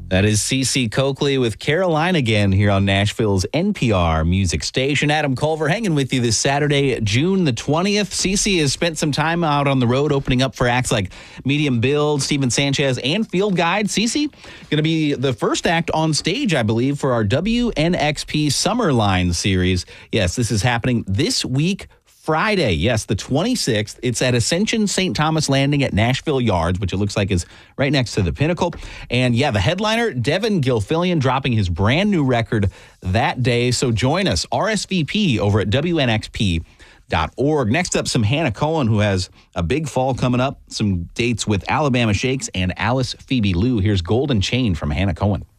That is CeCe Coakley with Caroline again here on Nashville's NPR music station. Adam Culver hanging with you this Saturday, June the 20th. CeCe has spent some time out on the road opening up for acts like Medium Build, Steven Sanchez, and Field Guide. CeCe going to be the first act on stage, I believe, for our WNXP Summer Line series. Yes, this is happening this week, Friday, yes, the 26th. It's at Ascension St. Thomas Landing at Nashville Yards, which it looks like is right next to the Pinnacle. And yeah, the headliner, Devin Gilfillian, dropping his brand new record that day. So join us, RSVP over at WNXP.org. Next up, some Hannah Cohen, who has a big fall coming up, some dates with Alabama Shakes and Alice Phoebe Lou. Here's Golden Chain from Hannah Cohen.